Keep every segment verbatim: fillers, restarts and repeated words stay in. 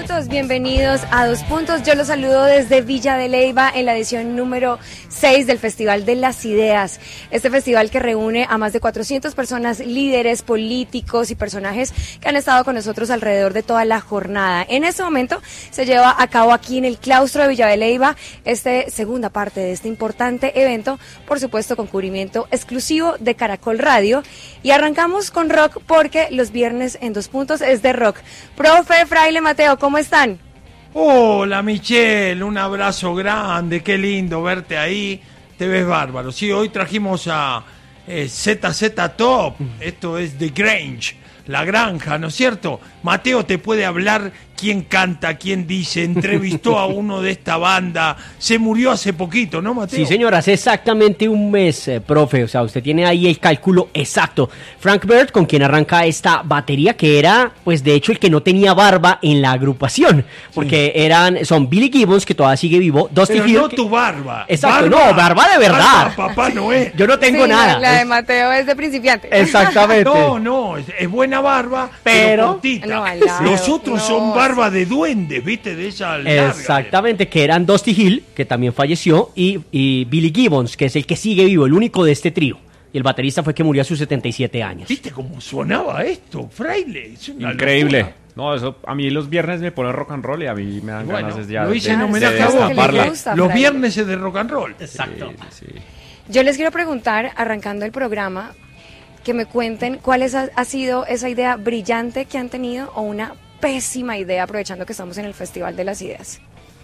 minutos, bienvenidos a Dos Puntos. Yo los saludo desde Villa de Leyva en la edición número seis del Festival de las Ideas. Este festival que reúne a más de cuatrocientas personas, líderes políticos y personajes que han estado con nosotros alrededor de toda la jornada. En este momento se lleva a cabo aquí en el claustro de Villa de Leyva esta segunda parte de este importante evento, por supuesto con cubrimiento exclusivo de Caracol Radio. Y arrancamos con rock porque los viernes en Dos Puntos es de rock. Profe, Fraile, Mateo, ¿cómo están? Hola Michelle, un abrazo grande, qué lindo verte ahí, te ves bárbaro. Sí, hoy trajimos a eh, Z Z Top, esto es The Grange, La Granja, ¿no es cierto? Mateo te puede hablar quién canta, quién dice, entrevistó a uno de esta banda, se murió hace poquito, ¿no, Mateo? Sí, señor, hace exactamente un mes, eh, profe, o sea, usted tiene ahí el cálculo exacto. Frank Bird, con quien arranca esta batería, que era, pues, de hecho, el que no tenía barba en la agrupación, porque sí. eran, son Billy Gibbons, que todavía sigue vivo, Dusty Pero Hill, no que... tu barba. Exacto, barba, no, barba de verdad. Barba, Papá Noel. Yo no tengo sí, nada. La, la de Mateo es de principiante. Exactamente. No, no, es, es buena barba, pero, pero cortita. No, al lado, Los otros no. son barba de duendes, ¿viste? De esa larga. Exactamente, que eran Dusty Hill, que también falleció, y, y Billy Gibbons, que es el que sigue vivo, el único de este trío. Y el baterista fue que murió a sus setenta y siete años. ¿Viste cómo sonaba esto, Fraile? Es una increíble. locura. No, eso a mí los viernes me ponen rock and roll y a mí me dan Bueno, ganas de ya lo hice de, en de, homenaje de a vos. destaparla. gusta, Los Fraile. viernes es de rock and roll. Exacto. Sí, sí. Yo les quiero preguntar, arrancando el programa, que me cuenten cuál es, ha, ha sido esa idea brillante que han tenido o una pésima idea, aprovechando que estamos en el Festival de las Ideas.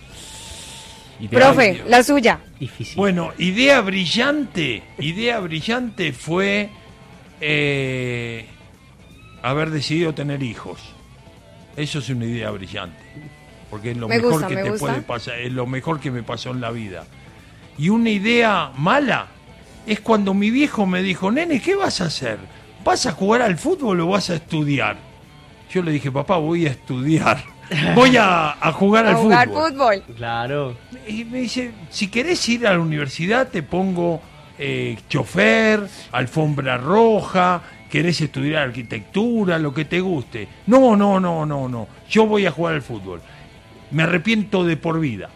Idea, Profe, Dios. la suya. Difícil. Bueno, idea brillante, idea brillante fue eh, haber decidido tener hijos. Eso es una idea brillante, porque es lo Me mejor gusta, que me te gusta. puede pasar, es lo mejor que me pasó en la vida. Y una idea mala es cuando mi viejo me dijo, nene, ¿qué vas a hacer? ¿Vas a jugar al fútbol o vas a estudiar? Yo le dije, papá, voy a estudiar, voy a, a jugar A al jugar fútbol. fútbol. Claro. Y me dice, si querés ir a la universidad te pongo eh, chofer, alfombra roja, querés estudiar arquitectura, lo que te guste. No, no, no, no, no, yo voy a jugar al fútbol. Me arrepiento de por vida.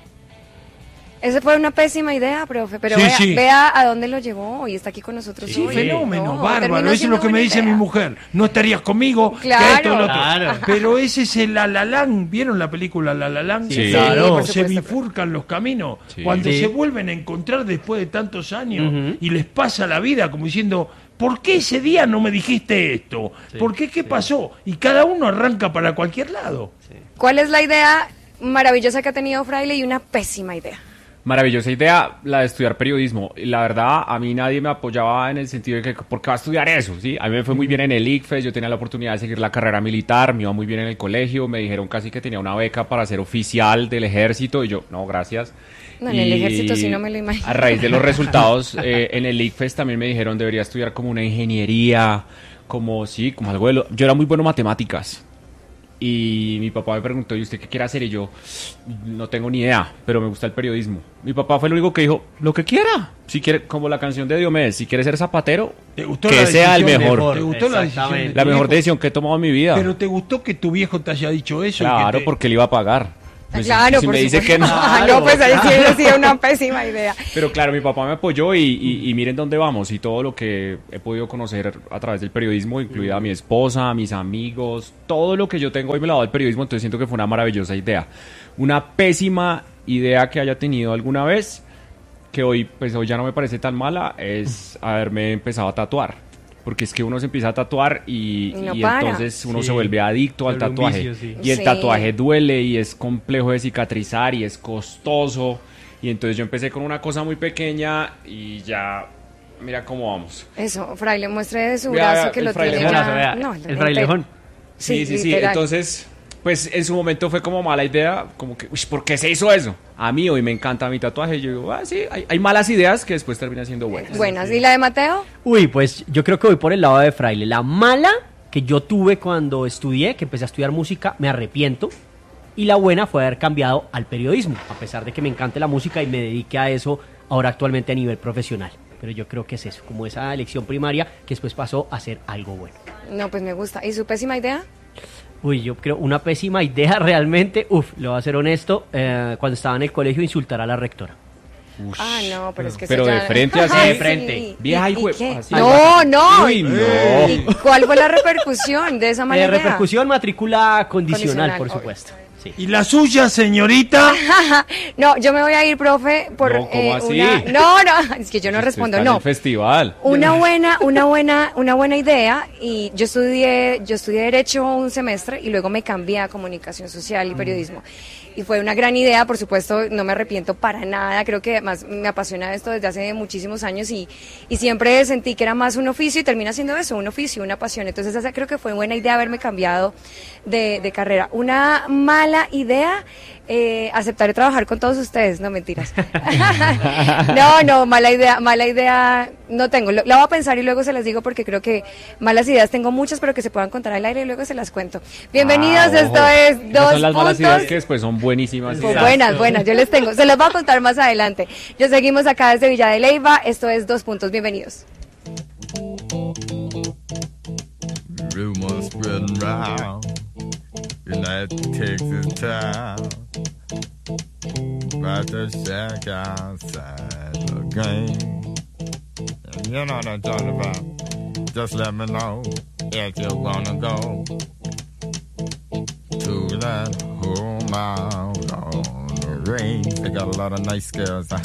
Esa fue una pésima idea, profe, pero Sí, vea, sí. vea a dónde lo llevó y está aquí con nosotros Sí, hoy. fenómeno, No, bárbaro, terminó eso es siendo lo que me buena dice idea. mi mujer. No estarías conmigo, Claro. que esto y lo otro. Claro. Pero ese es el La La Land. ¿Vieron la película La La Land? Sí, claro. Cuando por se supuesto. bifurcan los caminos, Sí. cuando Sí. se vuelven a encontrar después de tantos años Ujú. y les pasa la vida como diciendo, ¿por qué ese día no me dijiste esto? Sí, ¿Por qué? ¿Qué sí. pasó? Y cada uno arranca para cualquier lado. ¿Cuál es la idea maravillosa que ha tenido Fraile y una pésima idea? Maravillosa idea la de estudiar periodismo. Y la verdad, a mí nadie me apoyaba en el sentido de que, ¿por qué va a estudiar eso? ¿Sí? A mí me fue muy bien en el ICFES, yo tenía la oportunidad de seguir la carrera militar, me iba muy bien en el colegio, me dijeron casi que tenía una beca para ser oficial del ejército, y yo, no, gracias. No, en el Y ejército sí no me lo imagino. A raíz de los resultados, eh, en el ICFES también me dijeron debería estudiar como una ingeniería, como, sí, como algo de lo... Yo era muy bueno en matemáticas. Y mi papá me preguntó, ¿y usted qué quiere hacer? Y yo, no tengo ni idea, pero me gusta el periodismo. Mi papá fue el único que dijo, lo que quiera. Si quiere, como la canción de Diomedes, si quiere ser zapatero, ¿Te gustó que la sea el decisión? mejor. ¿Te gustó la decisión? de Exactamente. tu La mejor viejo? decisión que he tomado en mi vida. Pero ¿te gustó que tu viejo te haya dicho eso? y que Claro, te- porque él iba a pagar. Pues, claro, si por me dice supuesto. que no. Ah, no, pues ahí sí ha sido una pésima idea. Pero claro, mi papá me apoyó y, y, y miren dónde vamos y todo lo que he podido conocer a través del periodismo, incluida a mi esposa, a mis amigos, todo lo que yo tengo hoy me lo ha dado el periodismo, entonces siento que fue una maravillosa idea. Una pésima idea que haya tenido alguna vez, que hoy, pues hoy ya no me parece tan mala, es haberme empezado a tatuar. Porque es que uno se empieza a tatuar y, Y no y para. entonces uno Sí. se vuelve adicto al Vuelve un tatuaje. vicio, sí. Y el Sí. tatuaje duele y es complejo de cicatrizar y es costoso. Y entonces yo empecé con una cosa muy pequeña y ya, mira cómo vamos. Eso, Fraile, muestre de su Vea, brazo vea, que el lo tiene frailejón, ya. vea, No, el frailejón. Sí, sí, sí. literal. Entonces, pues en su momento fue como mala idea, como que, uy, ¿por qué se hizo eso? A mí hoy me encanta mi tatuaje. Y yo digo, ah, sí, hay, hay malas ideas que después terminan siendo buenas. Buenas. ¿Y la de Mateo? Uy, pues yo creo que voy por el lado de Fraile. La mala que yo tuve cuando estudié, que empecé a estudiar música, me arrepiento. Y la buena fue haber cambiado al periodismo, a pesar de que me encante la música y me dedique a eso ahora actualmente a nivel profesional. Pero yo creo que es eso, como esa elección primaria que después pasó a ser algo bueno. No, pues me gusta. ¿Y su pésima idea? Uy, yo creo una pésima idea realmente. Uf, le voy a ser honesto. Eh, cuando estaba en el colegio, insultar a la rectora. Ush. Ah, no, pero es que Pero eso de ya- frente así. Ay, De frente. sí. Vieja ¿Y- hijo y de- qué? así. No, no. Uy, no. ¿Y cuál fue la repercusión de esa Eh, manera? repercusión, matrícula condicional, Condicional, por obvio. supuesto. Sí. ¿Y la suya, señorita? No, yo me voy a ir, profe, por No, ¿cómo eh, así? una... No, no, es que yo no Usted respondo, está en no. el festival. Una buena, una buena, una buena idea. Y yo estudié, yo estudié Derecho un semestre y luego me cambié a Comunicación Social y Periodismo. Y fue una gran idea, por supuesto, no me arrepiento para nada. Creo que además me apasiona esto desde hace muchísimos años y, y siempre sentí que era más un oficio y termina siendo eso, un oficio, una pasión. Entonces esa creo que fue buena idea haberme cambiado de, de carrera. Una mala idea, eh, aceptaré trabajar con todos ustedes, no mentiras. No, no, mala idea, mala idea no tengo. Lo- La voy a pensar y luego se las digo porque creo que malas ideas tengo muchas, pero que se puedan contar al aire y luego se las cuento. Bienvenidos, Ah, esto ojo. es Esas Dos son las malas ideas Puntos. que después son buenísimas. Pues ideas. buenas, buenas, yo les tengo. Se las voy a contar más adelante. Yo seguimos acá desde Villa de Leyva. Esto es Dos Puntos. Bienvenidos. Rumors spreading round United Texas town about the shack outside the game. And you know what I'm talking about. Just let me know if you wanna go to that home out on the range. They got a lot of nice girls. Huh?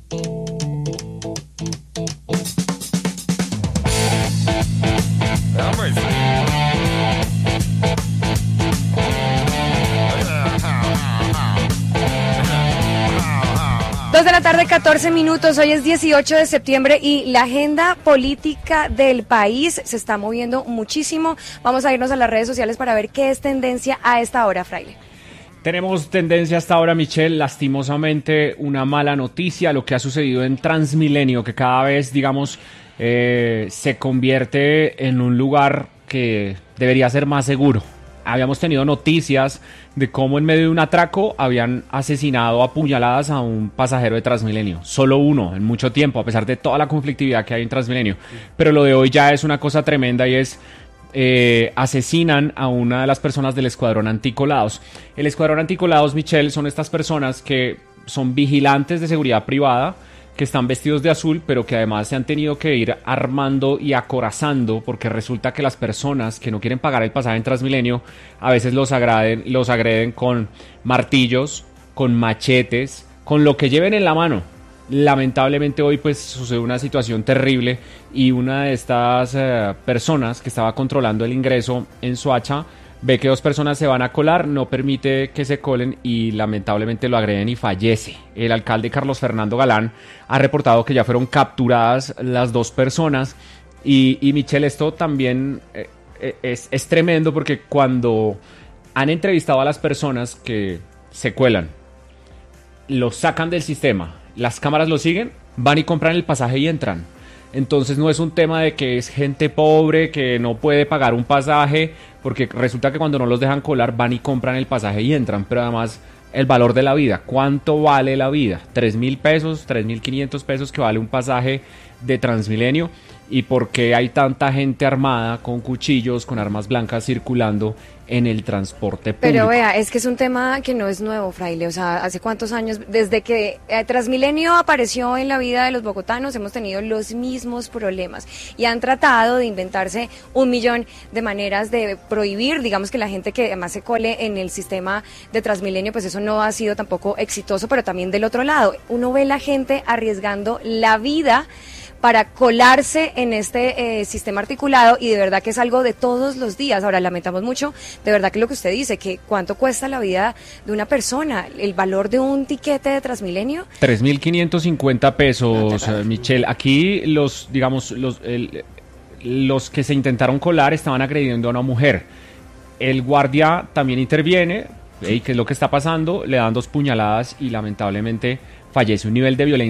Dos de la tarde, catorce minutos. Hoy es dieciocho de septiembre y la agenda política del país se está moviendo muchísimo. Vamos a irnos a las redes sociales para ver qué es tendencia a esta hora, Fraile. Tenemos tendencia hasta ahora, Michelle, lastimosamente una mala noticia, lo que ha sucedido en Transmilenio, que cada vez, digamos, eh, se convierte en un lugar que debería ser más seguro. Habíamos tenido noticias de cómo en medio de un atraco habían asesinado a puñaladas a un pasajero de Transmilenio. Solo uno en mucho tiempo, a pesar de toda la conflictividad que hay en Transmilenio. Pero lo de hoy ya es una cosa tremenda y es... Eh, asesinan a una de las personas del escuadrón anticolados. El escuadrón anticolados, Michelle, son estas personas que son vigilantes de seguridad privada, que están vestidos de azul, pero que además se han tenido que ir armando y acorazando, porque resulta que las personas que no quieren pagar el pasaje en Transmilenio, a veces los agreden, los agreden con martillos, con machetes, con lo que lleven en la mano. Lamentablemente hoy pues sucede una situación terrible y una de estas eh, personas que estaba controlando el ingreso en Soacha ve que dos personas se van a colar, no permite que se colen y lamentablemente lo agreden y fallece. El alcalde Carlos Fernando Galán ha reportado que ya fueron capturadas las dos personas y, y Michelle, esto también eh, eh, es, es tremendo porque cuando han entrevistado a las personas que se cuelan, los sacan del sistema, las cámaras lo siguen, van y compran el pasaje y entran. Entonces no es un tema de que es gente pobre que no puede pagar un pasaje, porque resulta que cuando no los dejan colar van y compran el pasaje y entran. Pero además el valor de la vida, ¿cuánto vale la vida? Tres mil pesos, tres mil quinientos pesos que vale un pasaje de Transmilenio. ¿Y por qué hay tanta gente armada con cuchillos, con armas blancas circulando en el transporte público? Pero vea, es que es un tema que no es nuevo, Fraile. O sea, hace cuántos años, desde que eh, Transmilenio apareció en la vida de los bogotanos, hemos tenido los mismos problemas y han tratado de inventarse un millón de maneras de prohibir, digamos, que la gente que además se cole en el sistema de Transmilenio, pues eso no ha sido tampoco exitoso, pero también del otro lado, uno ve la gente arriesgando la vida para colarse en este eh, sistema articulado y de verdad que es algo de todos los días. Ahora, lamentamos mucho, de verdad que lo que usted dice, que cuánto cuesta la vida de una persona, el valor de un tiquete de Transmilenio. tres mil quinientos cincuenta pesos, No, eh, Michelle. Aquí los, digamos, los, el, los que se intentaron colar estaban agrediendo a una mujer. El guardia también interviene, hey, ¿qué es lo que está pasando? Le dan dos puñaladas y lamentablemente fallece. Un nivel de violencia